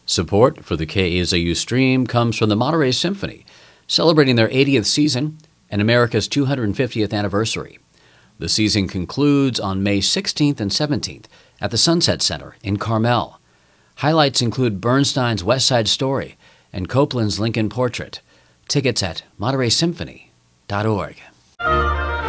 Support for the KAZU stream comes from the Monterey Symphony, celebrating their 80th season and America's 250th anniversary. The season concludes on May 16th and 17th at the Sunset Center in Carmel. Highlights include Bernstein's West Side Story and Copland's Lincoln Portrait. Tickets at MontereySymphony.org.